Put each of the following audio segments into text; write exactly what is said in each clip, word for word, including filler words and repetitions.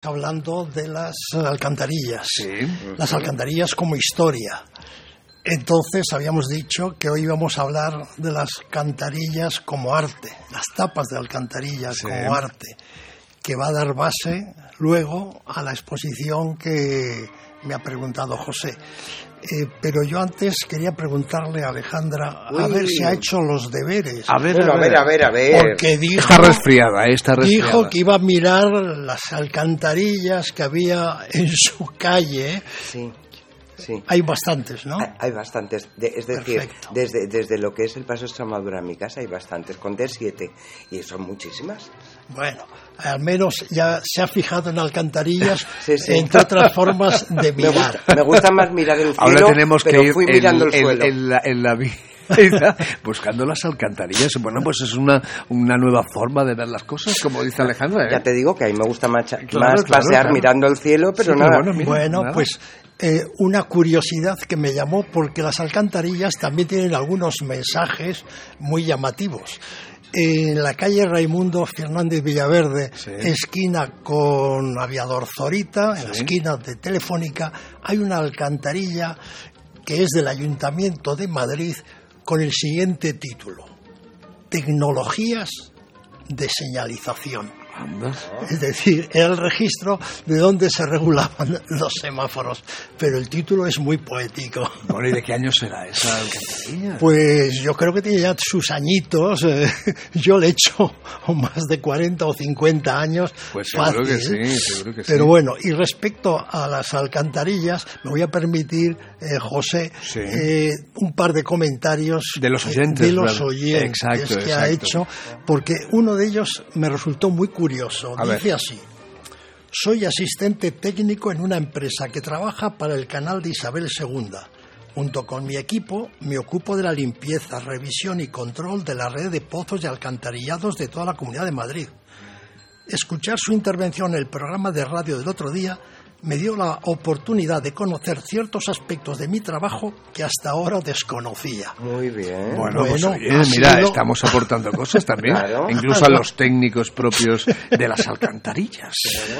hablando de las alcantarillas, Sí. las alcantarillas como historia. Entonces habíamos dicho que hoy íbamos a hablar de las alcantarillas como arte, las tapas de alcantarillas Sí. como arte, que va a dar base luego a la exposición que me ha preguntado José. Eh, pero yo antes quería preguntarle a Alejandra Uy. a ver si ha hecho los deberes. A ver, Bueno, a ver, a ver, a ver. Porque dijo, Está resfriada, ¿eh? Está resfriada. dijo que iba a mirar las alcantarillas que había en su calle. Sí, sí. Hay bastantes, ¿no? Hay, hay bastantes. De- es decir, Perfecto. desde, desde lo que es el Paso Extremadura en mi casa hay bastantes. Conté siete. Y son muchísimas. Bueno, al menos ya se ha fijado en alcantarillas, Sí, sí. entre otras formas de Me mirar. gusta, me gusta más mirar el cielo, Ahora tenemos pero que ir fui en, mirando el en- suelo. en la, en la vida buscando las alcantarillas. Bueno, pues es una, una nueva forma de ver las cosas, como dice Alejandra, ¿eh? Ya te digo que a mí me gusta más, Claro, más claro, pasear claro. mirando el cielo, pero Sí, nada. pero bueno, mira, Bueno, nada. pues eh, una curiosidad que me llamó porque las alcantarillas también tienen algunos mensajes muy llamativos. En la calle Raimundo Fernández Villaverde, Sí. esquina con Aviador Zorita, en la Sí. esquina de Telefónica, hay una alcantarilla que es del Ayuntamiento de Madrid con el siguiente título: Tecnologías de señalización. Anda. Es decir, era el registro de donde se regulaban los semáforos, pero el título es muy poético. Bueno, ¿y de qué año será esa alcantarilla? Pues yo creo que tiene ya sus añitos, eh, yo le echo más de cuarenta o cincuenta años. Pues seguro fácil, que sí, seguro que sí. Pero bueno, y respecto a las alcantarillas, me voy a permitir, eh, José, Sí. eh, un par de comentarios De los eh, oyentes, de los claro. oyentes Exacto, que ha exacto. hecho, porque uno de ellos me resultó muy curioso. A Dice ver. así: soy asistente técnico en una empresa que trabaja para el canal de Isabel segunda. Junto con mi equipo me ocupo de la limpieza, revisión y control de la red de pozos y alcantarillados de toda la Comunidad de Madrid. Escuchar su intervención en el programa de radio del otro día me dio la oportunidad de conocer ciertos aspectos de mi trabajo que hasta ahora desconocía. Muy bien. Bueno, pues Bueno, oye, ha mira, sido- estamos aportando cosas también, Claro. incluso a los técnicos propios de las alcantarillas.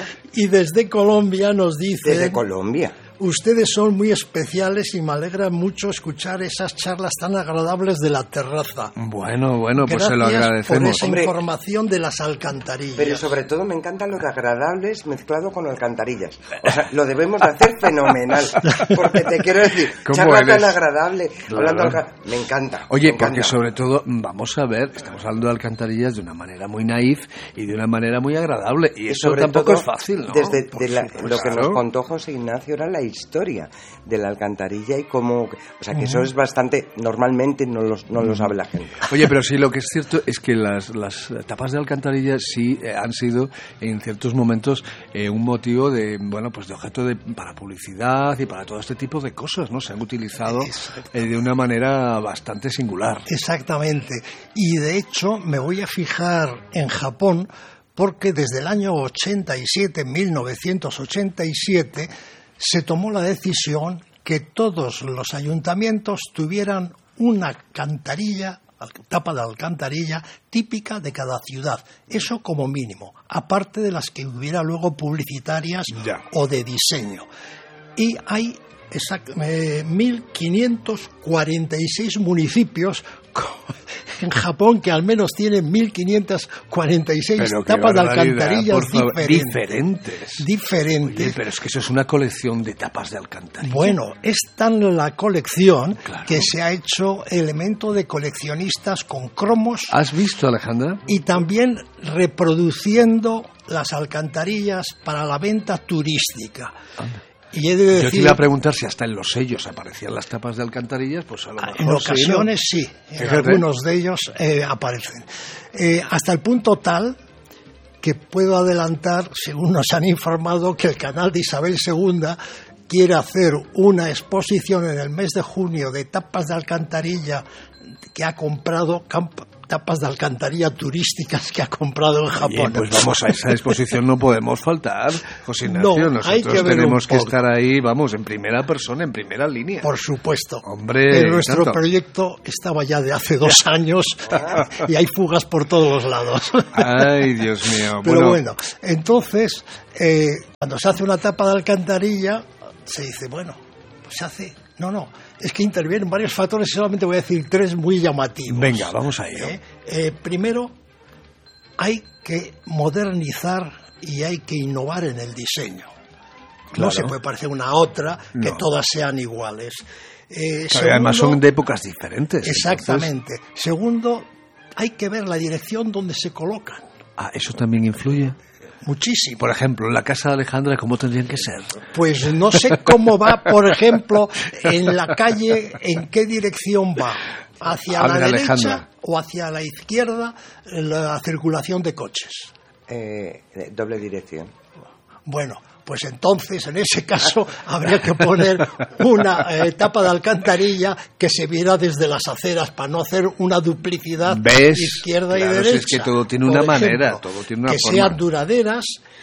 Y desde Colombia nos dice... Desde Colombia. Ustedes son muy especiales y me alegra mucho escuchar esas charlas tan agradables de la terraza. Bueno, bueno, pues se lo Gracias por agradecemos. esa Hombre, información de las alcantarillas. Pero sobre todo me encantan los agradables mezclado con alcantarillas. O sea, lo debemos de hacer fenomenal. Porque te quiero decir, ¿Cómo charla eres? tan agradable, Claro. hablando alca- me encanta. Oye, me encanta. porque sobre todo, vamos a ver, estamos hablando de alcantarillas de una manera muy naif y de una manera muy agradable. Y Y eso sobre tampoco todo, es fácil, ¿no? Desde Por de la- supuesto. lo que nos Claro. contó José Ignacio era la historia de la alcantarilla y cómo... O sea, que eso es bastante... Normalmente no, los, no lo sabe la gente. Oye, pero sí, lo que es cierto es que las, las tapas de alcantarilla sí eh, han sido en ciertos momentos eh, un motivo de, bueno, pues de objeto de, para publicidad y para todo este tipo de cosas, ¿no? Se han utilizado eh, de una manera bastante singular. Exactamente. Y de hecho me voy a fijar en Japón porque desde el año ochenta y siete, mil novecientos ochenta y siete, se tomó la decisión que todos los ayuntamientos tuvieran una alcantarilla, tapa de alcantarilla típica de cada ciudad. Eso como mínimo, aparte de las que hubiera luego publicitarias Ya. o de diseño. Y hay exact- eh, mil quinientos cuarenta y seis municipios en Japón que al menos tienen mil quinientas cuarenta y seis Pero qué tapas de barbaridad, alcantarillas por favor. diferentes. Diferentes. Diferentes. Oye, pero es que eso es una colección de tapas de alcantarilla. Bueno, es tan la colección Claro. que se ha hecho elemento de coleccionistas con cromos ¿Has visto, Alejandra? y también reproduciendo las alcantarillas para la venta turística. Y he de Yo te decir, iba a preguntar si hasta en los sellos aparecían las tapas de alcantarillas, pues a lo mejor en ocasiones sí, sí, en Fíjate. algunos de ellos eh, aparecen. Eh, hasta el punto tal que puedo adelantar, según nos han informado, que el canal de Isabel segunda quiere hacer una exposición en el mes de junio de tapas de alcantarilla que ha comprado camp- tapas de alcantarilla turísticas que ha comprado en Japón. Oye, pues vamos, a esa exposición no podemos faltar, José Ignacio. No, hay nosotros que ver tenemos un que poco. estar ahí, vamos, en primera persona, en primera línea. Por supuesto. Hombre, Pero nuestro tanto. proyecto estaba ya de hace dos años y hay fugas por todos los lados. Ay, Dios mío. Pero bueno, entonces, eh, cuando se hace una tapa de alcantarilla, se dice, bueno, pues se hace... No, no, es que intervienen varios factores y solamente voy a decir tres muy llamativos. Venga, vamos a ello. ¿Eh? Eh, primero, hay que modernizar y hay que innovar en el diseño. Claro. No se puede parecer una a otra, que No. todas sean iguales. Eh, Claro, y además segundo, son de épocas diferentes. exactamente. Segundo, hay que ver la dirección donde se colocan. Entonces, ah, eso también influye. Muchísimo. Por ejemplo, en la casa de Alejandra, ¿cómo tendrían que ser? Pues no sé cómo va, por ejemplo, en la calle, en qué dirección va. ¿Hacia A la ver, derecha Alejandra. o hacia la izquierda la circulación de coches? Eh, doble dirección. Bueno, pues entonces, en ese caso, habría que poner una eh, tapa de alcantarilla que se viera desde las aceras para no hacer una duplicidad ¿Ves? izquierda Claro, y si derecha. es que todo tiene Por una ejemplo, manera, todo tiene una que forma. sean duraderas,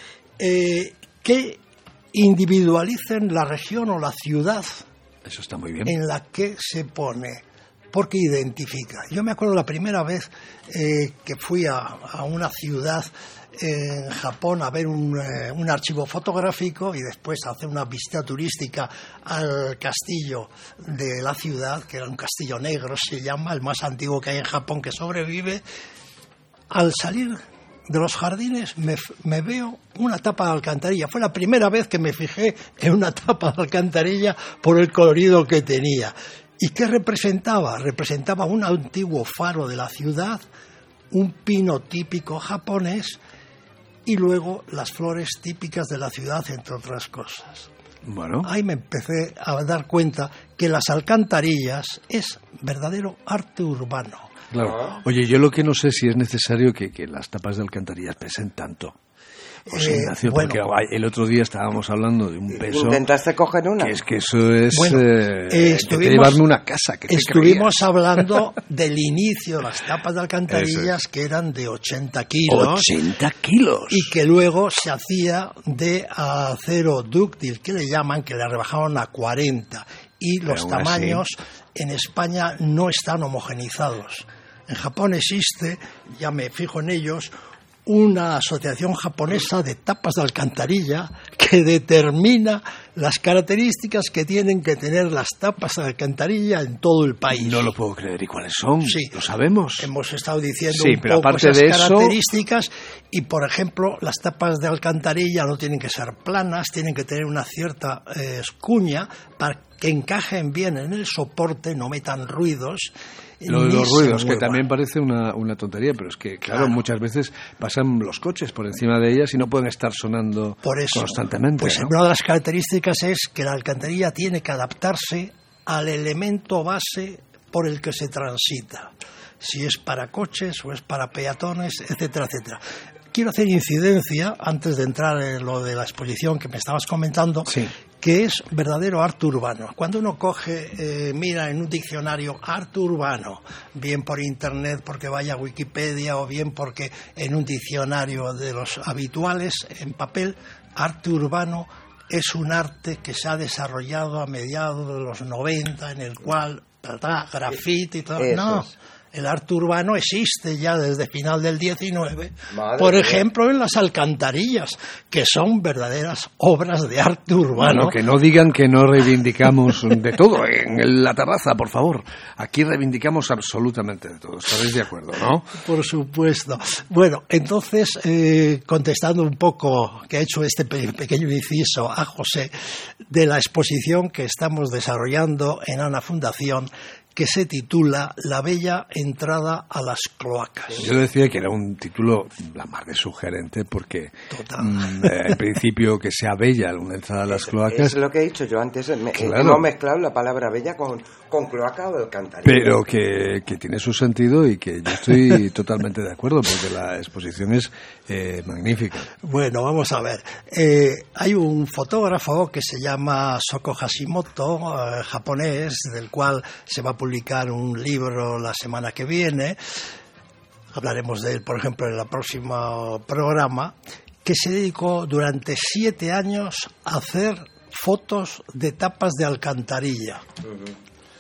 eh, que individualicen la región o la ciudad Eso está muy bien. en la que se pone, porque identifica. Yo me acuerdo la primera vez eh, que fui a, a una ciudad en Japón a ver un, eh, un archivo fotográfico y después a hacer una visita turística al castillo de la ciudad, que era un castillo negro, se llama, el más antiguo que hay en Japón que sobrevive. Al salir de los jardines me, me veo una tapa de alcantarilla. Fue la primera vez que me fijé en una tapa de alcantarilla por el colorido que tenía. ¿Y qué representaba? Representaba un antiguo faro de la ciudad, un pino típico japonés y luego las flores típicas de la ciudad, entre otras cosas. Bueno, Ahí me empecé a dar cuenta que las alcantarillas es verdadero arte urbano. claro. Oye, yo lo que no sé si es necesario que, que las tapas de alcantarillas pesen tanto. José Eh, Ignacio, bueno. porque ay, el otro día estábamos hablando de un peso. ¿Intentaste coger una? Que es que eso es. Bueno, eh, eh, que estuvimos- llevarme una casa. Que te Estuvimos creías? hablando del inicio de las tapas de alcantarillas Eso que eran de ochenta kilos ochenta kilos. y que luego se hacía de acero dúctil, que le llaman, que le rebajaron a cuarenta. Y los aún así- tamaños en España no están homogenizados. En Japón existe, ya me fijo en ellos, una asociación japonesa de tapas de alcantarilla que determina las características que tienen que tener las tapas de alcantarilla en todo el país. No lo puedo creer. ¿Y cuáles son? Sí. Lo sabemos. Hemos estado diciendo Sí, un pero poco aparte esas de eso- características y, por ejemplo, las tapas de alcantarilla no tienen que ser planas, tienen que tener una cierta eh, escuña para que encajen bien en el soporte, no metan ruidos. Lo de ni los se ruidos, que muevan. también parece una, una tontería, pero es que, claro, Claro. muchas veces pasan los coches por encima de ellas y no pueden estar sonando Por eso, constantemente. pues ¿no? una de las características es que la alcantarilla tiene que adaptarse al elemento base por el que se transita, si es para coches o es para peatones, etcétera, etcétera. Quiero hacer incidencia, antes de entrar en lo de la exposición que me estabas comentando, Sí. que es verdadero arte urbano. Cuando uno coge, eh, mira en un diccionario arte urbano, bien por internet porque vaya a Wikipedia o bien porque en un diccionario de los habituales en papel, arte urbano es un arte que se ha desarrollado a mediados de los noventa, en el cual ta, grafiti y todo. Eso No. es. El arte urbano existe ya desde final del diecinueve, Madre por mía. ejemplo en las alcantarillas, que son verdaderas obras de arte urbano. Bueno, que no digan que no reivindicamos de todo en la terraza, por favor. Aquí reivindicamos absolutamente de todo. ¿Estaréis de acuerdo, no? Por supuesto. Bueno, entonces, eh, contestando un poco, que ha hecho este pe- pequeño inciso a José, de la exposición que estamos desarrollando en Ana Fundación, que se titula La bella entrada a las cloacas. Yo decía que era un título la más de sugerente porque Total. mm, eh, en principio que sea bella una entrada a las cloacas. Es lo que he dicho yo antes. Me, Claro. Hemos mezclado la palabra bella con, ¿Con cloaca o alcantarilla? Pero que, que tiene su sentido y que yo estoy totalmente de acuerdo porque la exposición es eh, magnífica. Bueno, vamos a ver. Eh, hay un fotógrafo que se llama Shoko Hashimoto, eh, japonés, del cual se va a publicar un libro la semana que viene. Hablaremos de él, por ejemplo, en el próximo programa, que se dedicó durante siete años a hacer fotos de tapas de alcantarilla. Uh-huh.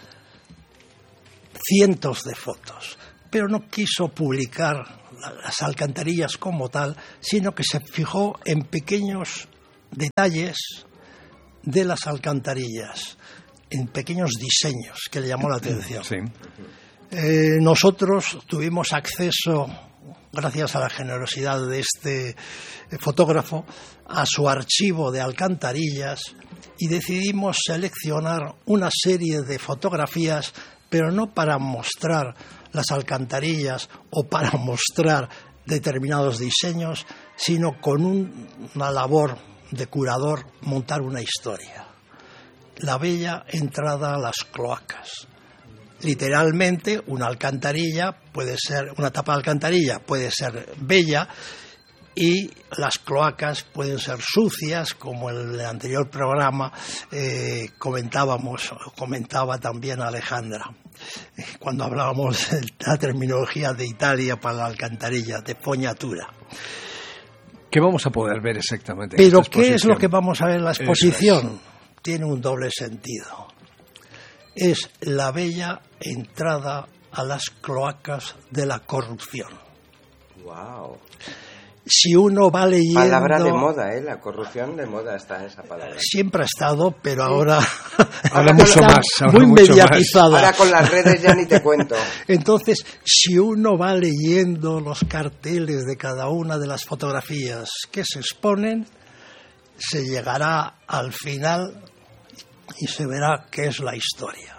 Cientos de fotos. Pero no quiso publicar las alcantarillas como tal, sino que se fijó en pequeños detalles de las alcantarillas, en pequeños diseños que le llamó la atención. Sí. Eh, nosotros tuvimos acceso, gracias a la generosidad de este fotógrafo, a su archivo de alcantarillas y decidimos seleccionar una serie de fotografías, pero no para mostrar las alcantarillas o para mostrar determinados diseños, sino con un, una labor de curador, montar una historia. La bella entrada a las cloacas. Literalmente, una alcantarilla puede ser, una tapa de alcantarilla puede ser bella y las cloacas pueden ser sucias, como en el anterior programa eh, comentábamos, comentaba también Alejandra, cuando hablábamos de la terminología de Italia para la alcantarilla, de fognatura. ¿Qué vamos a poder ver exactamente? Pero ¿qué es lo que vamos a ver en la exposición? Es. Tiene un doble sentido. Es la bella entrada a las cloacas de la corrupción. Wow. Si uno va leyendo... Palabra de moda, ¿eh? La corrupción de moda está esa palabra. Siempre ha estado, pero ahora... Ahora mucho más. Ahora muy mucho mediatizada. Más. Ahora con las redes ya ni te cuento. Entonces, si uno va leyendo los carteles de cada una de las fotografías que se exponen, se llegará al final y se verá qué es la historia.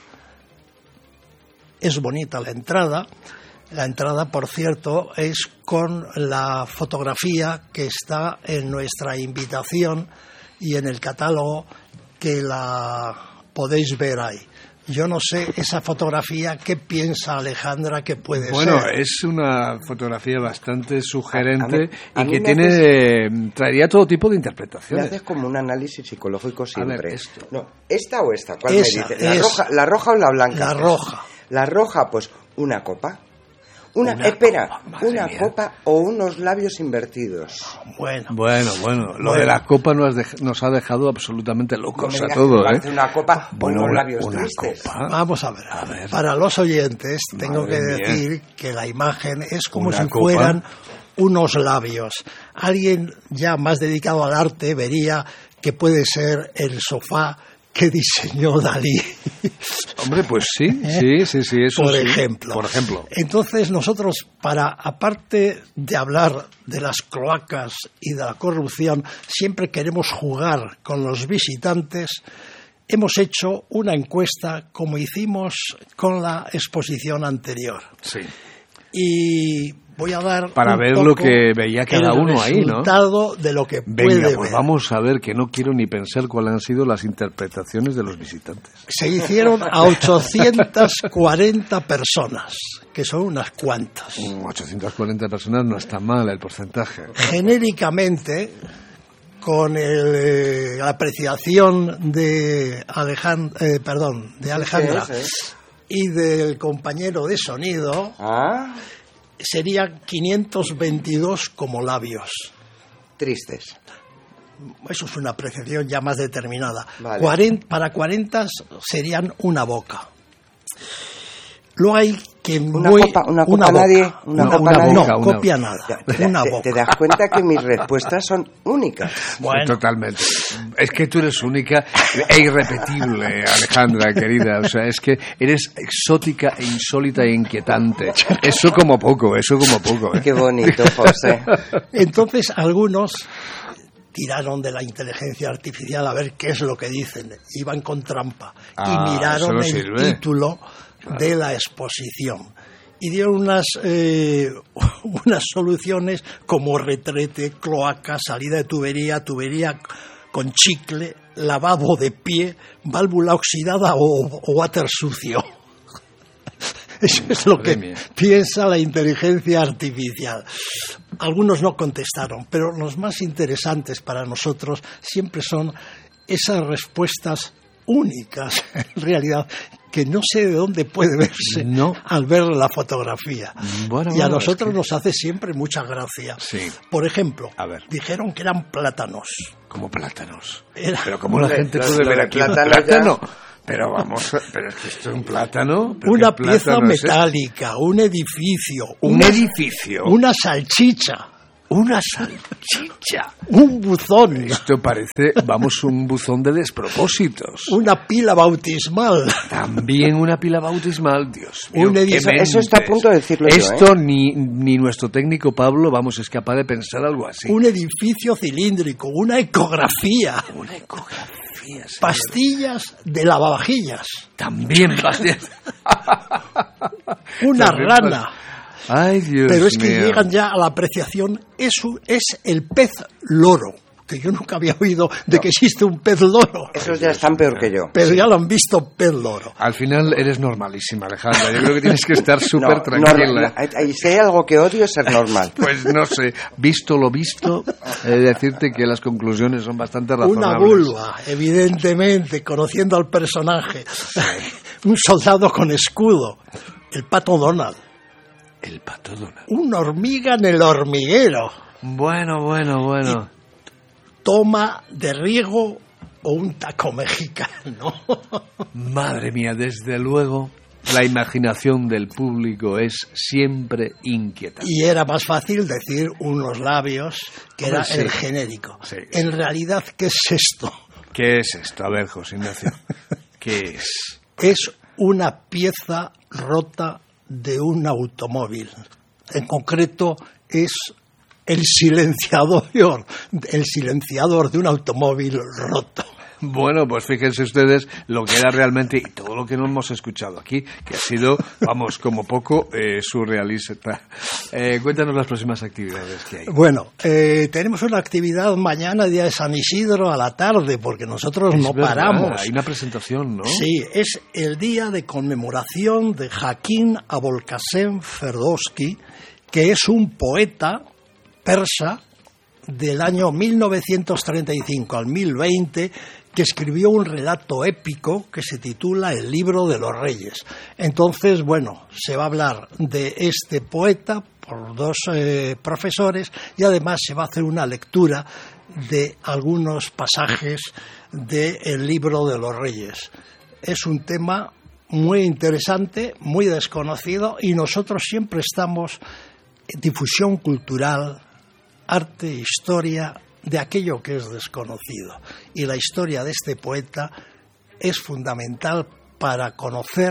Es bonita la entrada. La entrada, por cierto, es con la fotografía que está en nuestra invitación y en el catálogo, que la podéis ver ahí. Yo no sé esa fotografía, ¿qué piensa Alejandra que puede bueno, ser? Bueno, es una fotografía bastante sugerente a, a mí, a y que tiene haces, traería todo tipo de interpretaciones. Me haces como un análisis psicológico siempre. A ver, esto. No, ¿esta o esta? ¿Cuál esa, me dice? ¿La esa. roja, ¿La roja o la blanca? La roja. La roja, pues una copa. Una, una espera, copa, una mía. copa o unos labios invertidos. Bueno, bueno, bueno. Lo bueno. de la copa nos, dej- nos ha dejado absolutamente locos no a todos, ¿eh? Una copa bueno, o unos una, labios una tristes. Copa. Vamos a ver. a ver. Para los oyentes tengo Madre que mía. decir que la imagen es como una si copa. fueran unos labios. Alguien ya más dedicado al arte vería que puede ser el sofá que diseñó Dalí. Hombre, pues sí, sí, sí, sí, eso por sí. ejemplo. Por ejemplo. Entonces nosotros, para aparte de hablar de las cloacas y de la corrupción, siempre queremos jugar con los visitantes. Hemos hecho una encuesta como hicimos con la exposición anterior. Sí. Y voy a dar para un ver poco lo que veía cada uno ahí, ¿no? El resultado de lo que Venga, puede pues ver. Vamos a ver, que no quiero ni pensar cuáles han sido las interpretaciones de los visitantes. Se hicieron a ochocientas cuarenta personas, que son unas cuantas. ochocientas cuarenta personas no está mal el porcentaje. Genéricamente, con el, eh, la apreciación de, Alejand- eh, perdón, de Alejandra sí, sí. y del compañero de sonido, ¿Ah? serían quinientos veintidós como labios. Tristes. Eso es una apreciación ya más determinada. Vale. cuarenta, para cuarenta serían una boca. Luego hay que una muy, copa, una copa una boca. nadie, una no, copa una nadie. boca, no una, copia nada. Te, una te, boca. te das cuenta que mis respuestas son únicas. Bueno. Totalmente. Es que tú eres única e irrepetible, Alejandra, querida. O sea, es que eres exótica e insólita e inquietante. Eso como poco, eso como poco. ¿eh? Qué bonito, José. Entonces, algunos tiraron de la inteligencia artificial a ver qué es lo que dicen. Iban con trampa. Ah, y miraron eso no el sirve. título claro. de la exposición. Y dieron unas, eh, unas soluciones como retrete, cloaca, salida de tubería, tubería con chicle, lavabo de pie, válvula oxidada o, o water sucio. Eso es lo que mía. piensa la inteligencia artificial. Algunos no contestaron, pero los más interesantes para nosotros siempre son esas respuestas únicas, en realidad, que no sé de dónde puede verse no. al ver la fotografía. Bueno, y a bueno, nosotros es que... nos hace siempre mucha gracia. Sí. Por ejemplo, A ver. dijeron que eran plátanos. Como plátanos. Era... Pero como la gente Los- puede los ver de aquí un plátano plátano. Pero vamos, pero es que esto es un plátano. ¿Pero Una qué pieza plátano es metálica, un edificio, Un una, edificio. una salchicha, Una salchicha. un buzón, Esto parece, vamos, un buzón de despropósitos. una pila bautismal. También una pila bautismal, Dios mío. Un qué edificio- mentes. eso está a punto de decirlo yo, Esto ¿eh? ni, ni nuestro técnico Pablo, vamos, es capaz de pensar algo así. Un edificio cilíndrico, una ecografía, Una ecografía. señor. pastillas de lavavajillas, También pastillas. una También rana. pas- Ay, Dios Pero es que mío. llegan ya a la apreciación, eso es el pez loro, que yo nunca había oído de que existe un pez loro. Esos ya están peor que yo. Pero ya lo han visto, pez loro. Al final eres normalísima, Alejandra. Yo creo que tienes que estar súper No, tranquila. no, no, hay- si hay algo que odio es ser normal. Pues no sé, visto lo visto, he de decirte que las conclusiones son bastante razonables. Una vulva, evidentemente, conociendo al personaje. Un soldado con escudo, el pato Donald. El pato Donald. Una hormiga en el hormiguero. Bueno, bueno, bueno. Toma de riego o un taco mexicano. Madre mía, desde luego, la imaginación del público es siempre inquietante. Y era más fácil decir unos labios, que Hombre, era sí. el genérico. Sí, sí. En realidad, ¿qué es esto? ¿Qué es esto? A ver, José Ignacio, ¿qué es? Es una pieza rota de un automóvil. En concreto, es el silenciador, el silenciador de un automóvil roto. Bueno, pues fíjense ustedes lo que era realmente, y todo lo que no hemos escuchado aquí, que ha sido, vamos, como poco eh, surrealista. Eh, cuéntanos las próximas actividades que hay. Bueno, eh, tenemos una actividad mañana, día de San Isidro, a la tarde, porque nosotros Es no verdad, paramos. Hay una presentación, ¿no? Sí, es el día de conmemoración de Hakim Abolkasem Ferdowsi, que es un poeta persa del año mil novecientos treinta y cinco al mil veinte, que escribió un relato épico que se titula El libro de los reyes. Entonces, bueno, se va a hablar de este poeta por dos eh, profesores y además se va a hacer una lectura de algunos pasajes del libro de los reyes. Es un tema muy interesante, muy desconocido, y nosotros siempre estamos en difusión cultural, arte, historia, de aquello que es desconocido. Y la historia de este poeta es fundamental para conocer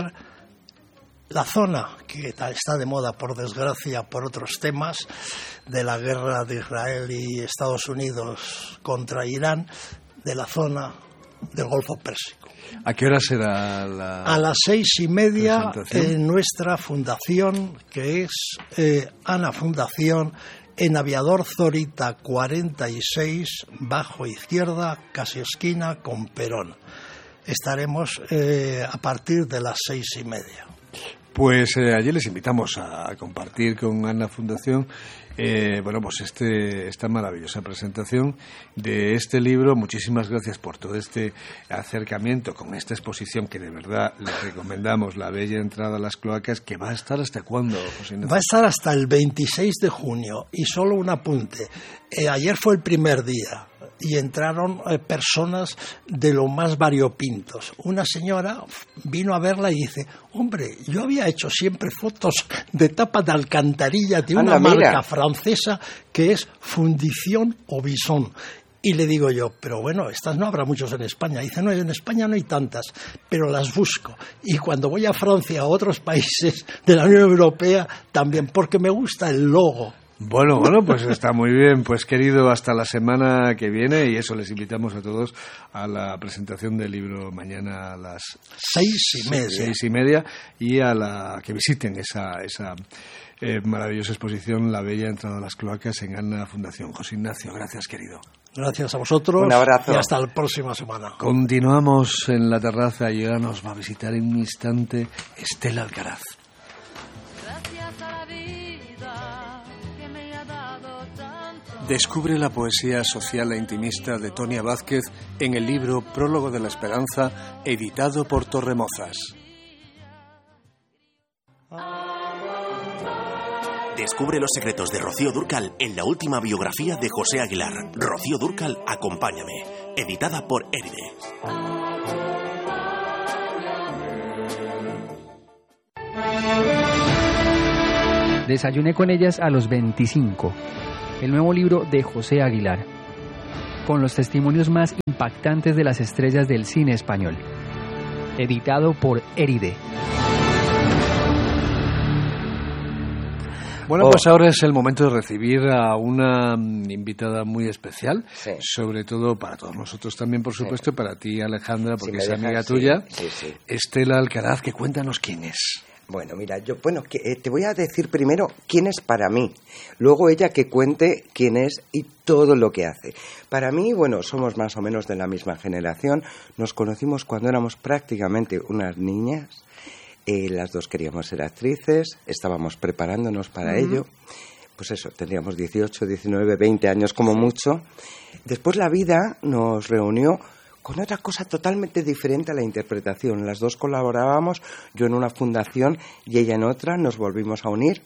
la zona que está de moda, por desgracia, por otros temas, de la guerra de Israel y Estados Unidos contra Irán, de la zona del Golfo Pérsico. ¿A qué hora será la A las seis y media presentación? en nuestra fundación, que es eh, Ana Fundación, en Aviador Zorita cuarenta y seis, bajo izquierda, casi esquina con Perón. Estaremos eh, a partir de las seis y media. Pues eh, allí les invitamos a compartir con Ana Fundación eh, bueno, pues este esta maravillosa presentación de este libro. Muchísimas gracias por todo este acercamiento con esta exposición que de verdad les recomendamos, La bella entrada a las cloacas, que va a estar ¿hasta cuándo, José Ignacio? Va a estar hasta el veintiséis de junio, y solo un apunte. Eh, ayer fue el primer día y entraron eh, personas de lo más variopintos. Una señora vino a verla y dice: hombre, yo había hecho siempre fotos de tapa de alcantarilla de una Anda, mira. marca francesa que es Fundición Aubusson. Y le digo yo, pero bueno, estas no habrá muchos en España. Dice, no, en España no hay tantas, pero las busco. Y cuando voy a Francia, a otros países de la Unión Europea, también, porque me gusta el logo. Bueno, bueno, pues está muy bien. Pues querido, hasta la semana que viene, y eso, les invitamos a todos a la presentación del libro mañana a las Seis y media. seis y media, y a la que visiten esa esa eh, maravillosa exposición La bella entrada a las cloacas en Ana Fundación. José Ignacio, gracias, querido. Gracias a vosotros. Un abrazo. Y hasta la próxima semana. Continuamos en la terraza y ahora nos va a visitar en un instante Estela Alcaraz. Gracias a la vida que me ha dado tanto. Descubre la poesía social e intimista de Tonia Vázquez en el libro Prólogo de la Esperanza, editado por Torremozas. Descubre los secretos de Rocío Dúrcal en la última biografía de José Aguilar. Rocío Dúrcal, Acompáñame, editada por Éride. Desayuné con ellas a los veinticinco. El nuevo libro de José Aguilar, con los testimonios más impactantes de las estrellas del cine español. Editado por Éride. Bueno, Oh. pues ahora es el momento de recibir a una mm, invitada muy especial, Sí. sobre todo para todos nosotros también, por supuesto, y para ti, Alejandra, Si porque me es dejas, amiga sí, tuya, sí, sí. Estela Alcaraz, que cuéntanos quién es. Bueno, mira, yo bueno que, eh, te voy a decir primero quién es para mí, luego ella que cuente quién es y todo lo que hace. Para mí, bueno, somos más o menos de la misma generación, nos conocimos cuando éramos prácticamente unas niñas, eh, las dos queríamos ser actrices, estábamos preparándonos para uh-huh. ello, pues eso, tendríamos dieciocho, diecinueve, veinte años como mucho. Después la vida nos reunió con otra cosa totalmente diferente a la interpretación. Las dos colaborábamos, yo en una fundación y ella en otra, nos volvimos a unir.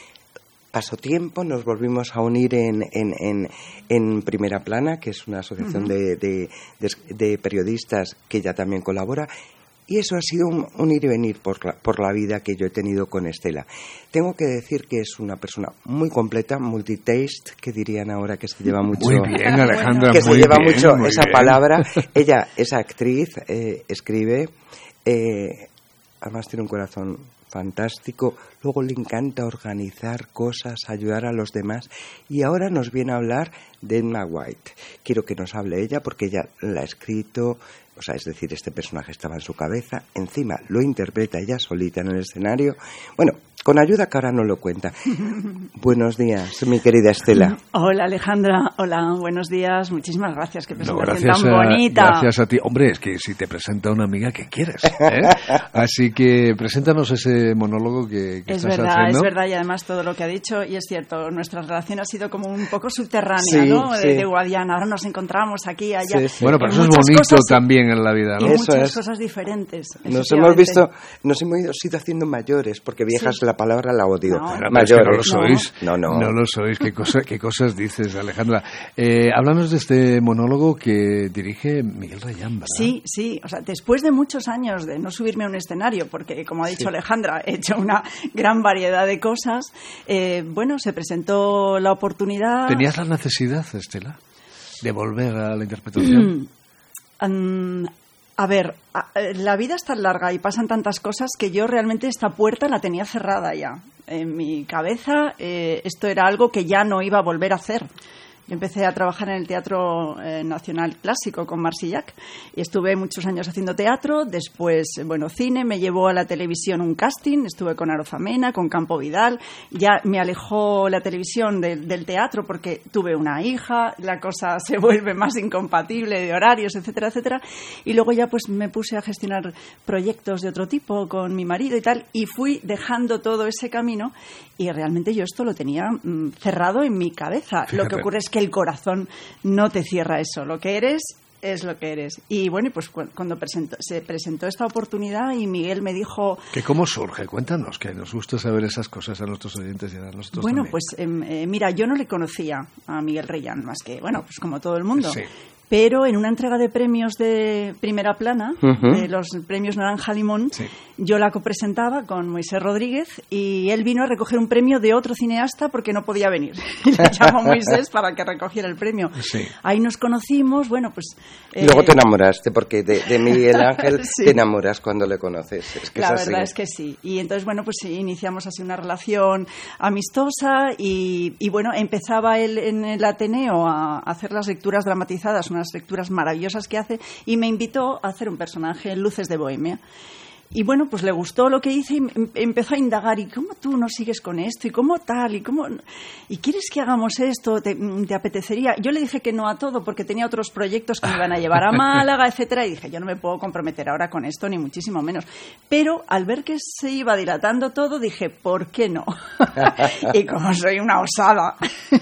Pasó tiempo, nos volvimos a unir en, en, en, en Primera Plana, que es una asociación uh-huh. de, de, de, de periodistas que ella también colabora. Y eso ha sido un, un ir y venir por la, por la vida que yo he tenido con Estela. Tengo que decir que es una persona muy completa, multitaste, que dirían ahora que se lleva mucho... Muy bien, Alejandra, que muy se lleva bien, mucho muy esa bien. palabra. Ella es actriz, eh, escribe, eh, además tiene un corazón fantástico, luego le encanta organizar cosas, ayudar a los demás, y ahora nos viene a hablar de Edna White. Quiero que nos hable ella porque ella la ha escrito, o sea, es decir, este personaje estaba en su cabeza, encima lo interpreta ella solita en el escenario, bueno, con ayuda que ahora no lo cuenta. Buenos días, mi querida Estela. Hola, Alejandra. Hola, buenos días. Muchísimas gracias. Qué No, presentación gracias tan a, bonita. Gracias a ti. Hombre, es que si te presenta una amiga, ¿qué quieres? ¿Eh? Así que preséntanos ese monólogo que, que Es estás verdad, haciendo. es verdad. Y además todo lo que ha dicho, y es cierto, nuestra relación ha sido como un poco subterránea, Sí, ¿no? sí. De, de Guadiana. Ahora nos encontramos aquí, allá. Sí, sí. Bueno, pero En eso es muchas bonito cosas- también en la vida, Y ¿no? Eso muchas es. cosas diferentes. Nos hemos efectivamente. visto, nos hemos ido haciendo mayores, porque viejas Sí. la palabra la odio. No. Bueno, pero es que no lo mayores. sois. No, no. No lo sois. ¿Qué, cosa, qué cosas dices, Alejandra? Eh, háblanos de este monólogo que dirige Miguel Rayán, ¿verdad? Sí, sí. O sea, después de muchos años de no subirme a un escenario, porque como ha dicho Sí. Alejandra, he hecho una gran variedad de cosas, eh, bueno, se presentó la oportunidad... ¿Tenías la necesidad, Estela, de volver a la interpretación? Mm, a ver, a- la vida es tan larga y pasan tantas cosas que yo realmente esta puerta la tenía cerrada ya. En mi cabeza eh, esto era algo que ya no iba a volver a hacer. Yo empecé a trabajar en el Teatro eh, Nacional Clásico con Marsillac y estuve muchos años haciendo teatro, después, bueno, cine, me llevó a la televisión un casting, estuve con Arozamena, con Campo Vidal, ya me alejó la televisión del, del teatro porque tuve una hija, la cosa se vuelve más incompatible de horarios, etcétera, etcétera, y luego ya pues me puse a gestionar proyectos de otro tipo con mi marido y tal, y fui dejando todo ese camino y realmente yo esto lo tenía mm, cerrado en mi cabeza. Lo que Fíjate. ocurre es que el corazón no te cierra eso. Lo que eres es lo que eres. Y bueno, y pues cu- cuando presentó, se presentó esta oportunidad y Miguel me dijo... ¿Que cómo surge? Cuéntanos, que nos gusta saber esas cosas a nuestros oyentes y a nosotros Bueno, también. pues em, eh, mira, yo no le conocía a Miguel Reyán, más que, bueno, pues como todo el mundo. Sí. Pero en una entrega de premios de Primera Plana, Ujú. de los premios Naranja Limón, Sí. yo la copresentaba con Moisés Rodríguez y él vino a recoger un premio de otro cineasta porque no podía venir. Y le llamó a Moisés para que recogiera el premio. Sí. Ahí nos conocimos, bueno, pues... eh, Luego te enamoraste, porque de, de Miguel Ángel Sí. te enamoras cuando le conoces. Es que La es así. verdad es que sí. Y entonces, bueno, pues sí, iniciamos así una relación amistosa y, y bueno, empezaba él en el Ateneo a hacer las lecturas dramatizadas, unas lecturas maravillosas que hace, y me invitó a hacer un personaje en Luces de Bohemia. y bueno, pues le gustó lo que hice y em- empezó a indagar, ¿y cómo tú no sigues con esto? ¿Y cómo tal? ¿Y cómo? ¿Y quieres que hagamos esto? ¿Te, te apetecería? Yo le dije que no a todo porque tenía otros proyectos que me iban a llevar a Málaga, etcétera, y dije, yo no me puedo comprometer ahora con esto, ni muchísimo menos. Pero al ver que se iba dilatando todo, dije, ¿por qué no? Y como soy una osada...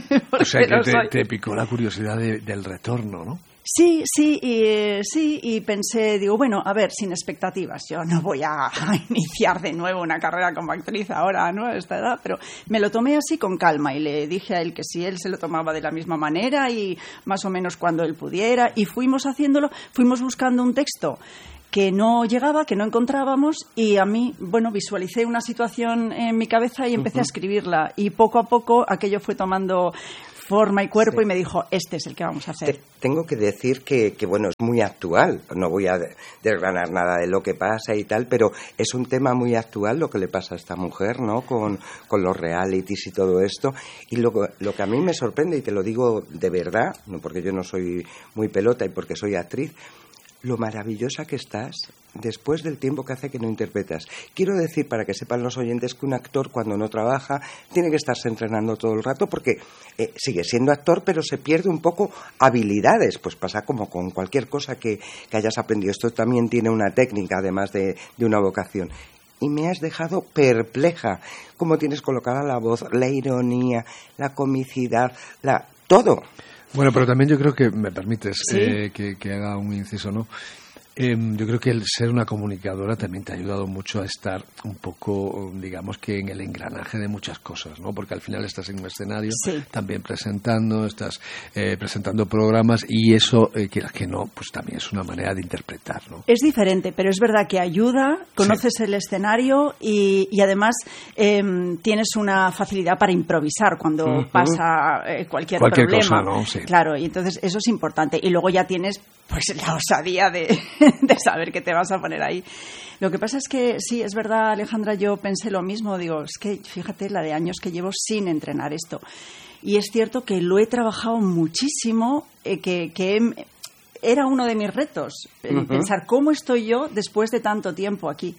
O sea que no te, soy... te picó la curiosidad de, del retorno, ¿no? Sí, sí, y, eh, sí, y pensé, digo, bueno, a ver, sin expectativas, yo no voy a, a iniciar de nuevo una carrera como actriz ahora, ¿no?, a esta edad, pero me lo tomé así con calma y le dije a él que si él se lo tomaba de la misma manera y más o menos cuando él pudiera, y fuimos haciéndolo, fuimos buscando un texto que no llegaba, que no encontrábamos, y a mí, bueno, visualicé una situación en mi cabeza y empecé uh-huh. a escribirla, y poco a poco aquello fue tomando forma y cuerpo, sí. Y me dijo, este es el que vamos a hacer. Te, tengo que decir que, que, bueno, es muy actual, no voy a desgranar nada de lo que pasa y tal, pero es un tema muy actual lo que le pasa a esta mujer, ¿no?, con, con los realities y todo esto, y lo, lo que a mí me sorprende, y te lo digo de verdad, no porque yo no soy muy pelota y porque soy actriz, lo maravillosa que estás después del tiempo que hace que no interpretas. Quiero decir, para que sepan los oyentes, que un actor cuando no trabaja tiene que estarse entrenando todo el rato porque eh, sigue siendo actor, pero se pierde un poco habilidades. Pues pasa como con cualquier cosa que, que hayas aprendido. Esto también tiene una técnica, además de, de una vocación. Y me has dejado perpleja. Cómo tienes colocada la voz, la ironía, la comicidad, la todo. Bueno, pero también yo creo que, me permites ¿Sí? eh, que, que haga un inciso, ¿no? Eh, yo creo que el ser una comunicadora también te ha ayudado mucho a estar un poco, digamos que en el engranaje de muchas cosas, ¿no? Porque al final estás en un escenario, sí. también presentando, estás eh, presentando programas y eso, eh, quieras que no, pues también es una manera de interpretar, ¿no? Es diferente, pero es verdad que ayuda, conoces sí. el escenario y, y además eh, tienes una facilidad para improvisar cuando uh-huh. pasa eh, cualquier, cualquier problema. Cosa, ¿no? Sí. Claro, y entonces eso es importante. Y luego ya tienes pues la osadía de, de saber que te vas a poner ahí. Lo que pasa es que, sí, es verdad, Alejandra, yo pensé lo mismo. Digo, es que fíjate la de años que llevo sin entrenar esto. Y es cierto que lo he trabajado muchísimo, eh, que, que he, era uno de mis retos, uh-huh. pensar cómo estoy yo después de tanto tiempo aquí.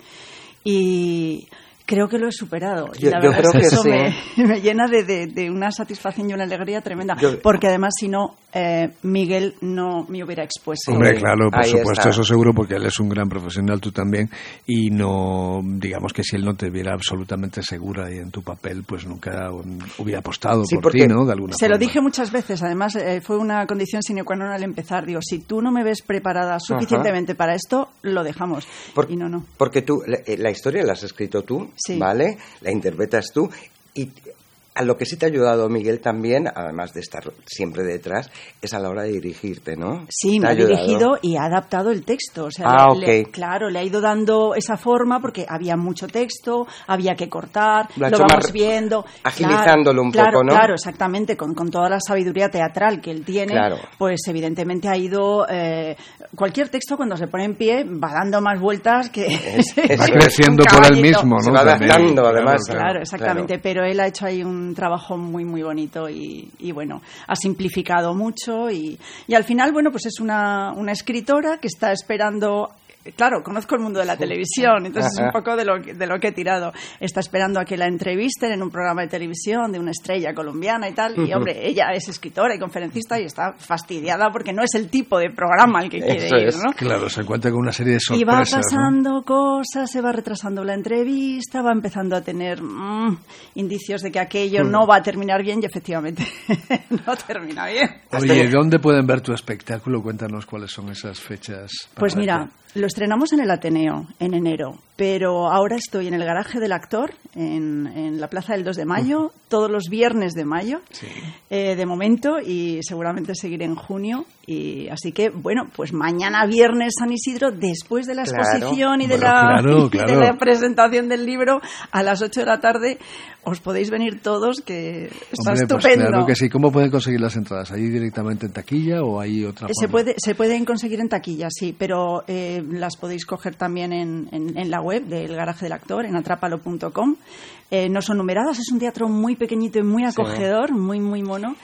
Y... creo que lo he superado. Yo, y la yo verdad creo es que, que eso sí. me, me llena de, de, de una satisfacción y una alegría tremenda. Yo, porque además, si no, eh, Miguel no me hubiera expuesto. Hombre, claro, por Ahí supuesto, está. Eso seguro, porque él es un gran profesional, tú también, y no, digamos que si él no te viera absolutamente segura y en tu papel, pues nunca hubiera apostado sí, por ti, ¿no? De alguna se forma. lo dije muchas veces, además eh, fue una condición sine qua non al empezar. Digo, si tú no me ves preparada suficientemente Ajá. para esto, lo dejamos. Por, y no, no. Porque tú, la, la historia la has escrito tú, sí. ¿vale? La interpretas tú y a lo que sí te ha ayudado Miguel también, además de estar siempre detrás, es a la hora de dirigirte, ¿no? Sí, me ha ayudado? dirigido y ha adaptado el texto. O sea, ah, le, ok. le, claro, le ha ido dando esa forma porque había mucho texto, había que cortar, lo, lo vamos viendo. Agilizándolo claro, un claro, poco, ¿no? Claro, exactamente, con, con toda la sabiduría teatral que él tiene, claro. pues evidentemente ha ido... Eh, cualquier texto cuando se pone en pie va dando más vueltas que... Es, va creciendo por él mismo, ¿no? Se va adaptando, además. Claro, claro exactamente, claro. Pero él ha hecho ahí un trabajo muy muy bonito y, y bueno, ha simplificado mucho y, y al final, bueno, pues es una, una escritora que está esperando... Claro, conozco el mundo de la televisión, entonces es un poco de lo, de lo que he tirado. Está esperando a que la entrevisten en un programa de televisión de una estrella colombiana y tal, y hombre, ella es escritora y conferencista y está fastidiada porque no es el tipo de programa al que quiere Eso ir, es. ¿no? Claro, se encuentra con una serie de sorpresas. Y va pasando ¿no? cosas, se va retrasando la entrevista, va empezando a tener mmm, indicios de que aquello mm. no va a terminar bien y efectivamente no termina bien. Oye, ¿dónde pueden ver tu espectáculo? Cuéntanos cuáles son esas fechas. Pues mira, lo estrenamos en el Ateneo en enero, pero ahora estoy en el Garaje del Actor, en, en la Plaza del dos de mayo, uh-huh. todos los viernes de mayo, sí. eh, de momento, y seguramente seguiré en junio. Y así que, bueno, pues mañana viernes San Isidro, después de la exposición claro. y, de, bueno, la, claro, y claro. de la presentación del libro, a las ocho de la tarde, os podéis venir todos, que está Hombre, estupendo. Pues claro que sí. ¿Cómo pueden conseguir las entradas? ¿Ahí directamente en taquilla o hay otra se forma? Puede, se pueden conseguir en taquilla, sí, pero eh, las podéis coger también en, en, en la web del Garaje del Actor, en atrápalo punto com. Eh, no son numeradas, es un teatro muy pequeñito y muy acogedor, sí. muy, muy mono.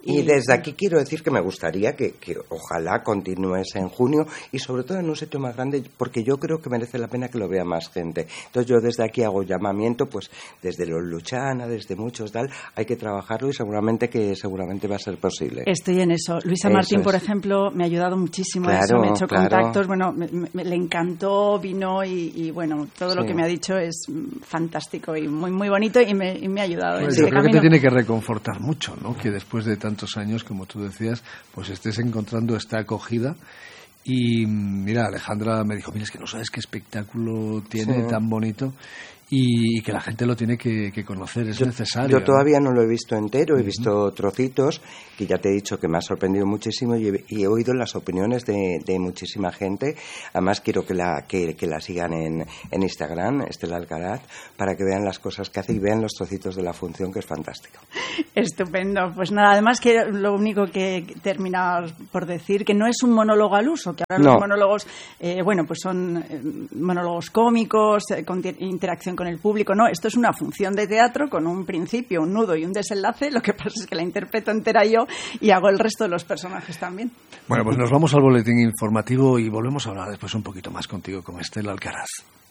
Y, y desde aquí quiero decir que me gustaría que, que ojalá continúes en junio y sobre todo en un sitio más grande, porque yo creo que merece la pena que lo vea más gente. Entonces yo desde aquí hago llamamiento, pues desde los Luchana, desde muchos tal, hay que trabajarlo y seguramente que seguramente va a ser posible. Estoy en eso. Luisa eso Martín, es. por ejemplo, me ha ayudado muchísimo claro, a eso, me ha hecho claro. contactos, bueno, me, me, le encantó, vino y, y bueno, todo sí. lo que me ha dicho es fantástico y muy muy bonito y me, y me ha ayudado. Pues en yo este creo camino. que te tiene que reconfortar mucho, ¿no? Que después de tantos años, como tú decías, pues estés encontrando esta acogida. Y mira, Alejandra me dijo, mira, es que no sabes qué espectáculo tiene sí. tan bonito y que la gente lo tiene que, que conocer, es yo, necesario. Yo todavía no lo he visto entero, he uh-huh. visto trocitos, que ya te he dicho que me ha sorprendido muchísimo y he, y he oído las opiniones de, de muchísima gente. Además quiero que la, que, que la sigan en, en Instagram, Estela Alcaraz, para que vean las cosas que hace y vean los trocitos de la función, que es fantástico. Estupendo. Pues nada, además que lo único que termina por decir, que no es un monólogo al uso, que ahora no. los monólogos, eh, bueno, pues son eh, monólogos cómicos, eh, con interacción con con el público. No, esto es una función de teatro con un principio, un nudo y un desenlace. Lo que pasa es que la interpreto entera yo y hago el resto de los personajes también. Bueno, pues nos vamos al boletín informativo y volvemos a hablar después un poquito más contigo, con Estela Alcaraz.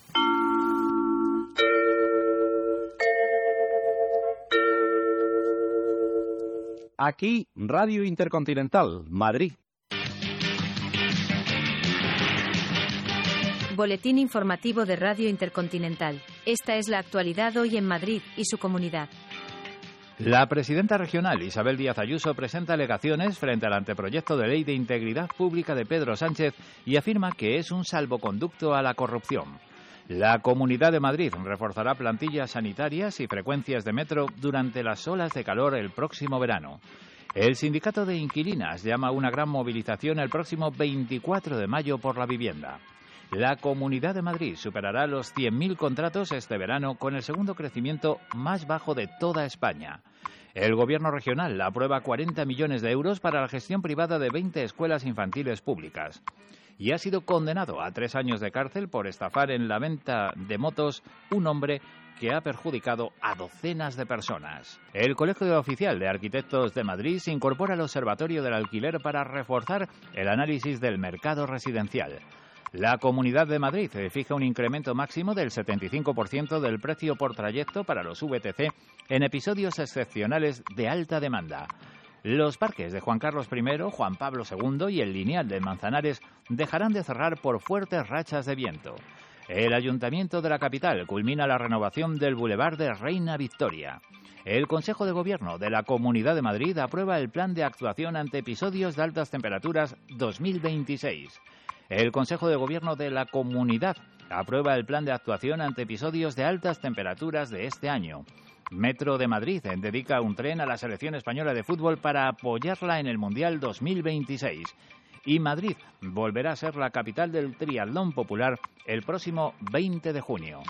Aquí, Radio Intercontinental, Madrid. Boletín informativo de Radio Intercontinental. Esta es la actualidad hoy en Madrid y su comunidad. La presidenta regional Isabel Díaz Ayuso presenta alegaciones frente al anteproyecto de ley de integridad pública de Pedro Sánchez y afirma que es un salvoconducto a la corrupción. La Comunidad de Madrid reforzará plantillas sanitarias y frecuencias de metro durante las olas de calor el próximo verano. El sindicato de inquilinas llama a una gran movilización el próximo veinticuatro de mayo por la vivienda. La Comunidad de Madrid superará los cien mil contratos este verano con el segundo crecimiento más bajo de toda España. El Gobierno regional aprueba cuarenta millones de euros para la gestión privada de veinte escuelas infantiles públicas. Y ha sido condenado a tres años de cárcel por estafar en la venta de motos un hombre que ha perjudicado a docenas de personas. El Colegio Oficial de Arquitectos de Madrid se incorpora al Observatorio del Alquiler para reforzar el análisis del mercado residencial. La Comunidad de Madrid fija un incremento máximo del setenta y cinco por ciento del precio por trayecto para los V T C en episodios excepcionales de alta demanda. Los parques de Juan Carlos primero, Juan Pablo segundo y el Lineal de Manzanares dejarán de cerrar por fuertes rachas de viento. El Ayuntamiento de la capital culmina la renovación del Boulevard de Reina Victoria. El Consejo de Gobierno de la Comunidad de Madrid aprueba el Plan de Actuación ante Episodios de Altas Temperaturas dos mil veintiséis. El Consejo de Gobierno de la Comunidad aprueba el Plan de Actuación ante Episodios de Altas Temperaturas de este año. Metro de Madrid dedica un tren a la selección española de fútbol para apoyarla en el Mundial dos mil veintiséis. Y Madrid volverá a ser la capital del triatlón popular el próximo veinte de junio.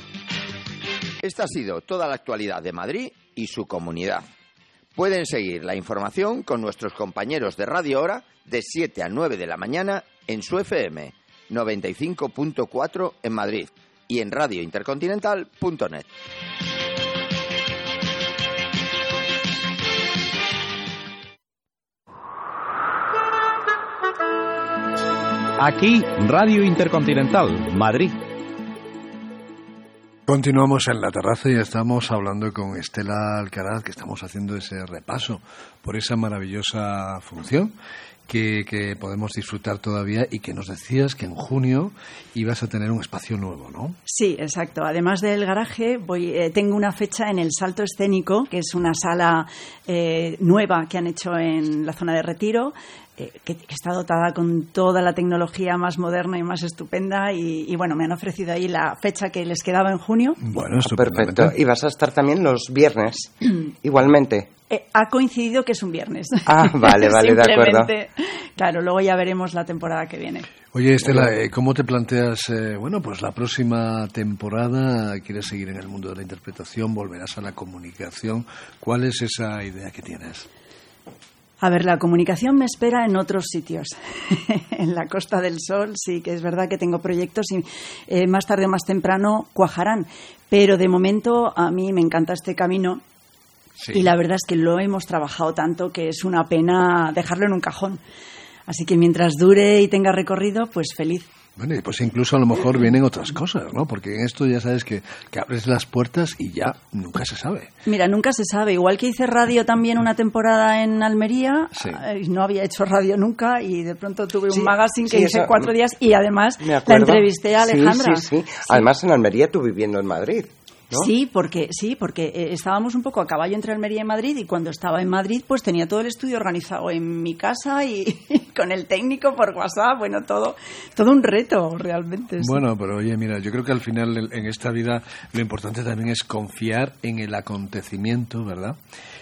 Esta ha sido toda la actualidad de Madrid y su comunidad. Pueden seguir la información con nuestros compañeros de Radio Hora de siete a nueve de la mañana en su F M noventa y cinco punto cuatro en Madrid y en radio intercontinental punto net. Aquí, Radio Intercontinental, Madrid. Continuamos en la terraza y estamos hablando con Estela Alcaraz, que estamos haciendo ese repaso por esa maravillosa función que, que podemos disfrutar todavía y que nos decías que en junio ibas a tener un espacio nuevo, ¿no? Sí, exacto. Además del garaje, voy, eh, tengo una fecha en el Salto Escénico, que es una sala eh, nueva que han hecho en la zona de Retiro, eh, que, que está dotada con toda la tecnología más moderna y más estupenda y, y bueno, me han ofrecido ahí la fecha que les quedaba en junio. Bueno, estupendamente. Perfecto. Y vas a estar también los viernes, igualmente. Eh, ha coincidido que es un viernes. Ah, vale, vale, de acuerdo. Claro, luego ya veremos la temporada que viene. Oye, Estela, ¿cómo te planteas, eh, bueno, pues la próxima temporada? ¿Quieres seguir en el mundo de la interpretación? ¿Volverás a la comunicación? ¿Cuál es esa idea que tienes? A ver, la comunicación me espera en otros sitios. En la Costa del Sol sí que es verdad que tengo proyectos y eh, más tarde o más temprano cuajarán. Pero de momento a mí me encanta este camino Sí. Y la verdad es que lo hemos trabajado tanto que es una pena dejarlo en un cajón. Así que mientras dure y tenga recorrido, pues feliz. Bueno, y pues incluso a lo mejor vienen otras cosas, ¿no? Porque en esto ya sabes que, que abres las puertas y ya nunca se sabe. Mira, nunca se sabe. Igual que hice radio también una temporada en Almería, Sí. eh, no había hecho radio nunca y de pronto tuve Sí, un magazine que sí, hice eso- cuatro días y además Me la acuerdo. entrevisté a Alejandra. Sí, sí, sí. Además, en Almería, tú viviendo en Madrid, ¿no? Sí, porque sí, porque eh, estábamos un poco a caballo entre Almería y Madrid y cuando estaba en Madrid pues tenía todo el estudio organizado en mi casa y con el técnico por WhatsApp, bueno, todo todo un reto realmente. Sí. Bueno, pero oye, mira, yo creo que al final en- en esta vida lo importante también es confiar en el acontecimiento, ¿verdad?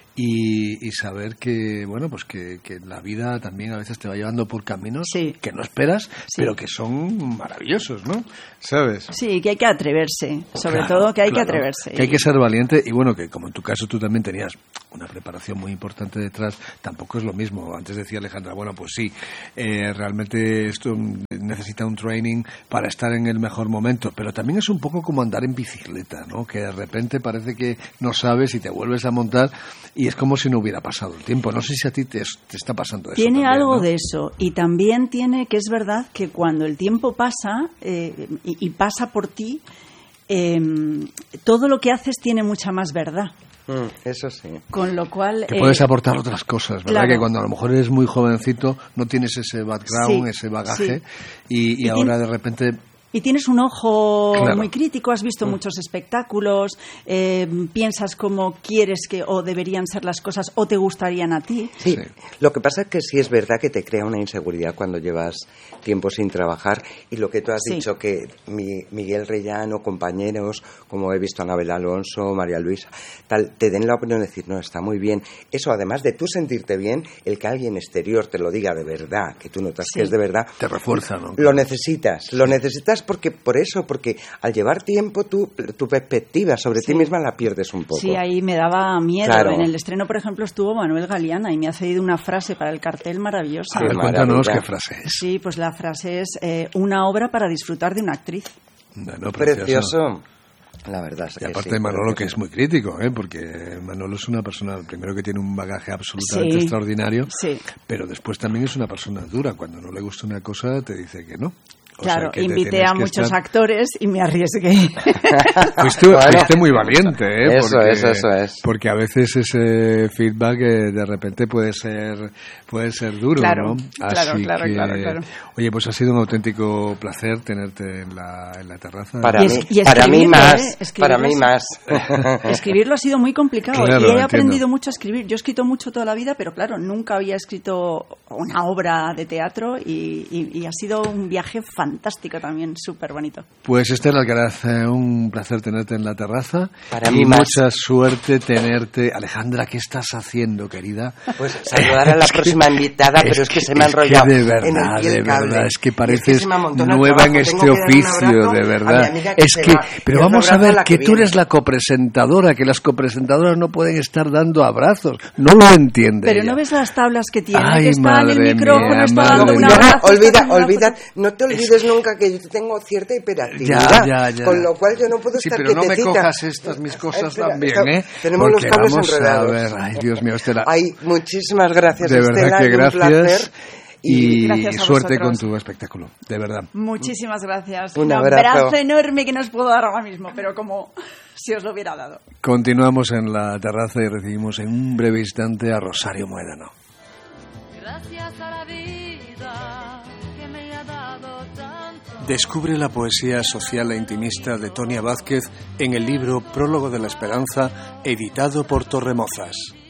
Y, y saber que, bueno, pues que, que la vida también a veces te va llevando por caminos Sí. que no esperas, Sí. pero que son maravillosos, ¿no? ¿Sabes? Sí, que hay que atreverse, sobre Claro, todo que hay claro. que atreverse. Que hay que ser valiente y bueno, que como en tu caso tú también tenías una preparación muy importante detrás, tampoco es lo mismo. Antes decía Alejandra, bueno, pues sí, eh, realmente esto necesita un training para estar en el mejor momento, pero también es un poco como andar en bicicleta, ¿no? Que de repente parece que no sabes y te vuelves a montar y es como si no hubiera pasado el tiempo. No sé si a ti te, te está pasando eso. Tiene también, algo ¿no? de eso y también tiene que es verdad que cuando el tiempo pasa eh, y, y pasa por ti, eh, todo lo que haces tiene mucha más verdad. Mm, eso sí. Con lo cual... Que eh, puedes aportar otras cosas, ¿verdad? claro. Que cuando a lo mejor eres muy jovencito no tienes ese background, Sí, ese bagaje sí. y, y Y ahora tien- de repente... Y tienes un ojo Claro. muy crítico, has visto muchos espectáculos, eh, piensas cómo quieres que o deberían ser las cosas o te gustarían a ti. Sí. Sí. Lo que pasa es que sí es verdad que te crea una inseguridad cuando llevas tiempo sin trabajar y lo que tú has Sí. dicho que mi- Miguel Rellano, compañeros, como he visto a Anabel Alonso, María Luisa, tal, te den la opinión de decir, no, está muy bien. Eso, además de tú sentirte bien, el que alguien exterior te lo diga de verdad, que tú notas Sí. que es de verdad, Te refuerza, ¿no? lo necesitas, lo necesitas porque por eso, porque al llevar tiempo tú, tu perspectiva sobre Sí. ti misma la pierdes un poco. Sí, ahí me daba miedo. Claro. En el estreno, por ejemplo, estuvo Manuel Galeana y me ha cedido una frase para el cartel maravillosa. A ver, Qué cuéntanos maravilla. qué frase es. Sí, pues la frase es eh, una obra para disfrutar de una actriz. Bueno, Precioso. La verdad es Y que aparte sí, de Manolo, que precioso. es muy crítico, ¿eh? Porque Manolo es una persona, primero que tiene un bagaje absolutamente Sí. extraordinario, Sí. pero después también es una persona dura. Cuando no le gusta una cosa, te dice que no. O Claro, sea, que te invité tienes a que muchos estar- actores y me arriesgué. Fuiste, Bueno. fuiste muy valiente, ¿eh? Eso Porque- es, eso es. Porque a veces ese feedback eh, de repente puede ser puede ser duro, Claro, ¿no? claro, Así claro, que, claro, claro. Oye, pues ha sido un auténtico placer tenerte en la, en la terraza. Para Y es- mí, y para mí escribirlo, más, ¿eh? Escribirlo para mí es- más. Escribirlo ha sido muy complicado Claro, y he entiendo. aprendido mucho a escribir. Yo he escrito mucho toda la vida, pero claro, nunca había escrito una obra de teatro y, y- y ha sido un viaje fantástico también, súper bonito. Pues Esther Alcaraz, eh, un placer tenerte en la terraza. Para y mí más. mucha suerte tenerte. Alejandra, ¿qué estás haciendo, querida? Pues saludar a la Es que- próxima invitada, pero es que se me ha es que enrollado de en verdad, el pie de el cable. verdad, es que Y pareces se me amontona el nueva en trabajo, este tengo que dar un oficio, abrazo de a mi verdad. amiga que Es se que, va, pero y otro vamos a abrazo a ver la que que tú eres viene. la copresentadora, que las copresentadoras no pueden estar dando abrazos. No lo entiende Pero ella. ¿no ves las tablas que tiene? Ay, que está en el madre micrófono, mía, está madre dando un mía. abrazo. está olvida, haciendo una olvida, foto. no te olvides nunca que yo tengo cierta hiperactividad, Ya, ya, ya. con lo cual yo no puedo Sí, estar pero no me quietecita. cojas estas mis cosas Espera, también, está- ¿eh? Tenemos Porque los cables vamos enredados. a ver, ay, Dios mío, Estela. Ay, muchísimas gracias, de Estela, verdad que y un gracias. placer. Y Gracias a suerte con vosotros. tu espectáculo, de verdad. Muchísimas gracias. Un Un abrazo. abrazo enorme que no os puedo dar ahora mismo, pero como si os lo hubiera dado. Continuamos en la terraza y recibimos en un breve instante a Rosario Muédano. Gracias a la vida que me ha dado tanto. Descubre la poesía social e intimista de Tonia Vázquez en el libro Prólogo de la Esperanza, editado por Torremozas.